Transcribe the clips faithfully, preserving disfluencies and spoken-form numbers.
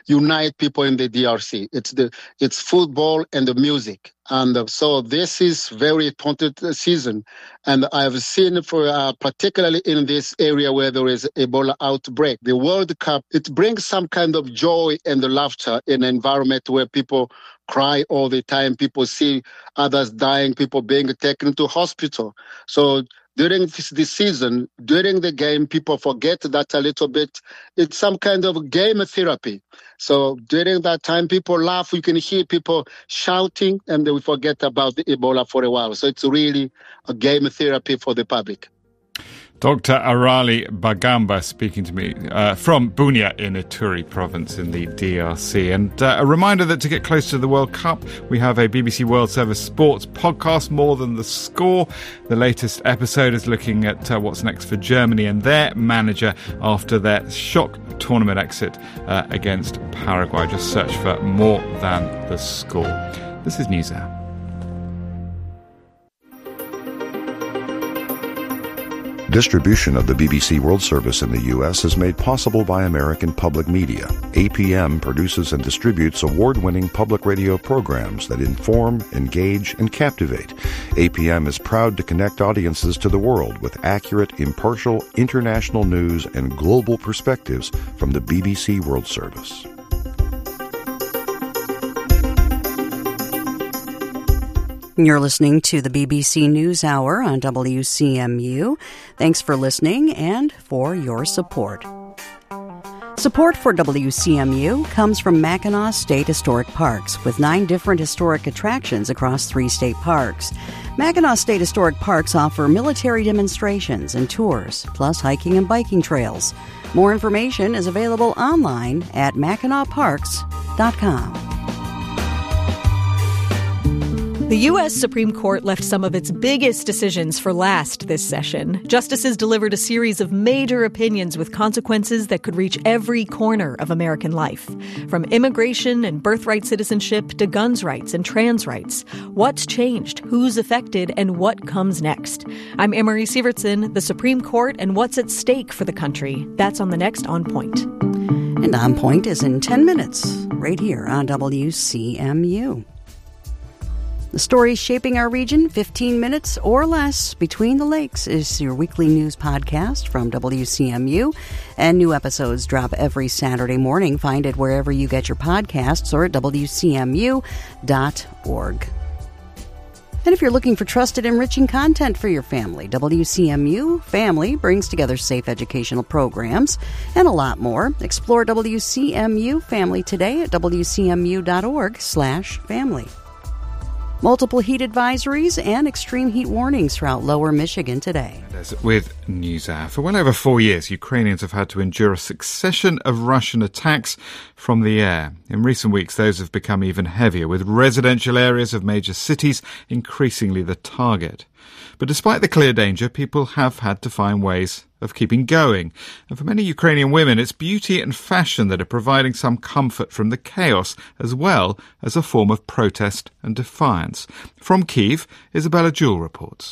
unite people in the D R C. It's the it's football and the music. And uh, so this is very important season. And I've seen for uh, particularly in this area where there is Ebola outbreak, the World Cup, it brings some kind of joy and laughter in an environment where people cry all the time. People see others dying, people being taken to hospital. So during this, this season, during the game, people forget that a little bit. It's some kind of game therapy. So during that time, people laugh. You can hear people shouting, and they will forget about the Ebola for a while. So it's really a game therapy for the public. Doctor Arali Bagamba speaking to me uh, from Bunia in Ituri province in the D R C. And uh, a reminder that to get close to the World Cup, we have a B B C World Service Sports podcast, More Than the Score. The latest episode is looking at uh, what's next for Germany and their manager after their shock tournament exit uh, against Paraguay. Just search for More Than the Score. This is NewsHour. Distribution of the B B C World Service in the U S is made possible by American Public Media. A P M produces and distributes award-winning public radio programs that inform, engage, and captivate. A P M is proud to connect audiences to the world with accurate, impartial, international news and global perspectives from the B B C World Service. You're listening to the B B C News Hour on W C M U. Thanks for listening and for your support. Support for W C M U comes from Mackinac State Historic Parks, with nine different historic attractions across three state parks. Mackinac State Historic Parks offer military demonstrations and tours, plus hiking and biking trails. More information is available online at mackinac parks dot com. The U S Supreme Court left some of its biggest decisions for last this session. Justices delivered a series of major opinions with consequences that could reach every corner of American life. From immigration and birthright citizenship to guns rights and trans rights. What's changed? Who's affected? And what comes next? I'm Emery Sievertson, the Supreme Court, and what's at stake for the country. That's on the next On Point. And On Point is in ten minutes, right here on W C M U. The stories shaping our region, fifteen minutes or less between the lakes, is your weekly news podcast from W C M U. And new episodes drop every Saturday morning. Find it wherever you get your podcasts or at W C M U dot org. And if you're looking for trusted, enriching content for your family, W C M U Family brings together safe educational programs and a lot more. Explore W C M U Family today at W C M U dot org slash family. Multiple heat advisories and extreme heat warnings throughout lower Michigan today. With NewsHour. For well over four years, Ukrainians have had to endure a succession of Russian attacks from the air. In recent weeks, those have become even heavier, with residential areas of major cities increasingly the target. But despite the clear danger, people have had to find ways of keeping going. And for many Ukrainian women, it's beauty and fashion that are providing some comfort from the chaos, as well as a form of protest and defiance. From Kyiv, Isabella Jewell reports.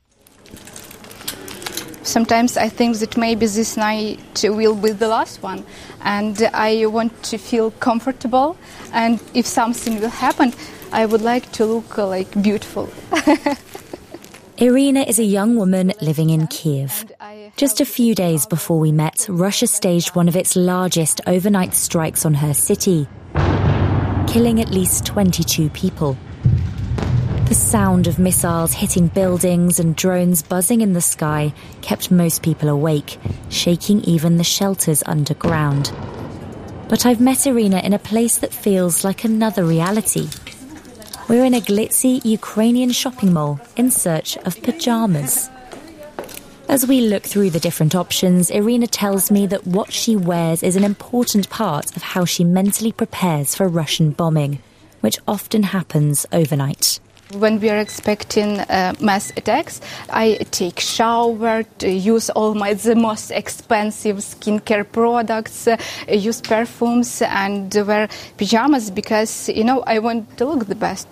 Sometimes I think that maybe this night will be the last one, and I want to feel comfortable, and if something will happen, I would like to look uh, like beautiful. Irina is a young woman living in Kyiv. Just a few days before we met, Russia staged one of its largest overnight strikes on her city, killing at least twenty-two people. The sound of missiles hitting buildings and drones buzzing in the sky kept most people awake, shaking even the shelters underground. But I've met Irina in a place that feels like another reality. We're in a glitzy Ukrainian shopping mall in search of pyjamas. As we look through the different options, Irina tells me that what she wears is an important part of how she mentally prepares for Russian bombing, which often happens overnight. When we are expecting uh, mass attacks, I take shower, use all my the most expensive skincare products, uh, use perfumes and wear pajamas because, you know, I want to look the best.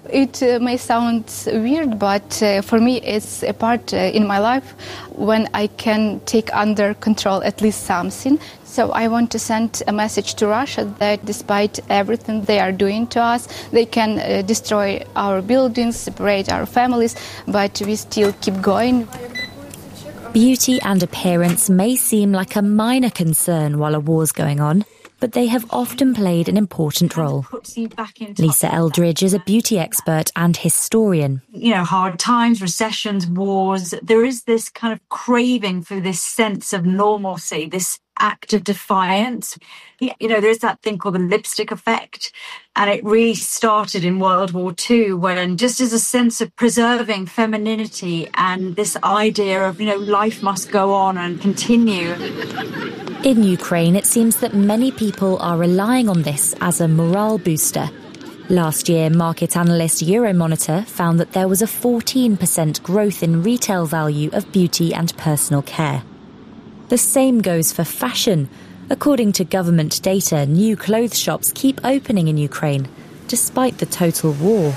It uh, may sound weird, but uh, for me it's a part uh, in my life when I can take under control at least something. So I want to send a message to Russia that despite everything they are doing to us, they can uh, destroy our buildings, separate our families, but we still keep going. Beauty and appearance may seem like a minor concern while a war's going on, but they have often played an important role. Lisa Eldridge is a beauty expert and historian. You know, hard times, recessions, wars, there is this kind of craving for this sense of normalcy, this act of defiance. You know, there's that thing called the lipstick effect, and it really started in World War Two, when just as a sense of preserving femininity and this idea of, you know, life must go on and continue. In Ukraine, it seems that many people are relying on this as a morale booster. Last year, market analyst Euromonitor found that there was a fourteen percent growth in retail value of beauty and personal care. The same goes for fashion. According to government data, new clothes shops keep opening in Ukraine, despite the total war.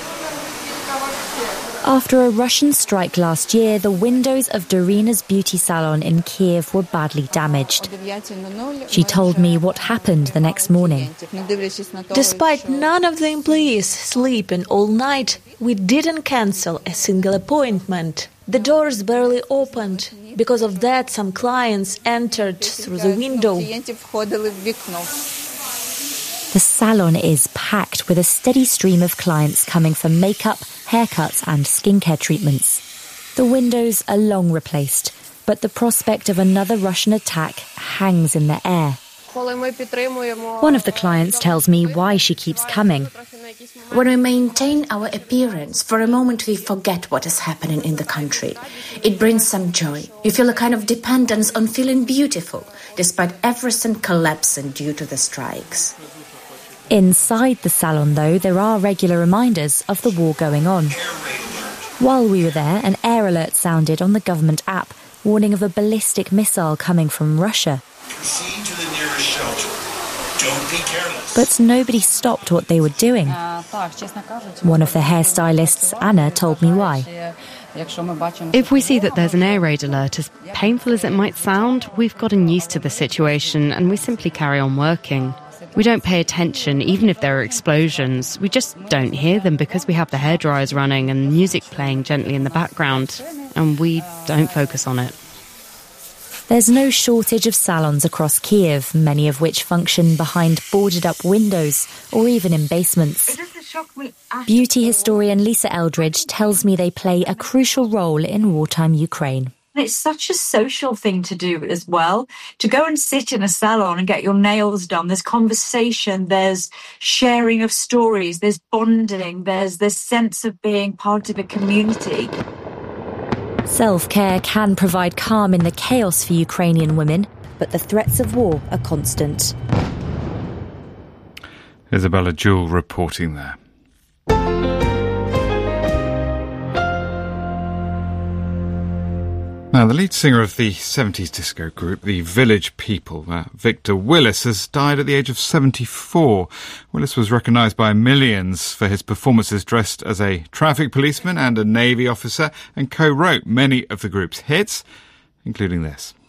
After a Russian strike last year, the windows of Darina's beauty salon in Kiev were badly damaged. She told me what happened the next morning. Despite none of the employees sleeping all night, we didn't cancel a single appointment. The doors barely opened. Because of that, some clients entered through the window. The salon is packed with a steady stream of clients coming for makeup, haircuts and skincare treatments. The windows are long replaced, but the prospect of another Russian attack hangs in the air. One of the clients tells me why she keeps coming. When we maintain our appearance, for a moment we forget what is happening in the country. It brings some joy. You feel a kind of dependence on feeling beautiful, despite everything collapsing due to the strikes. Inside the salon, though, there are regular reminders of the war going on. While we were there, an air alert sounded on the government app, warning of a ballistic missile coming from Russia. Proceed to the nearest shelter. Don't be careless. But nobody stopped what they were doing. One of the hairstylists, Anna, told me why. If we see that there's an air raid alert, as painful as it might sound, we've gotten used to the situation and we simply carry on working. We don't pay attention, even if there are explosions. We just don't hear them because we have the hairdryers running and music playing gently in the background, and we don't focus on it. There's no shortage of salons across Kiev, many of which function behind boarded-up windows or even in basements. Beauty historian Lisa Eldridge tells me they play a crucial role in wartime Ukraine. It's such a social thing to do as well, to go and sit in a salon and get your nails done. There's conversation, there's sharing of stories, there's bonding, there's this sense of being part of a community. Self-care can provide calm in the chaos for Ukrainian women, but the threats of war are constant. Isabella Jewell reporting there. Now, the lead singer of the seventies disco group, the Village People, uh, Victor Willis, has died at the age of seventy-four. Willis was recognised by millions for his performances dressed as a traffic policeman and a Navy officer, and co-wrote many of the group's hits, including this.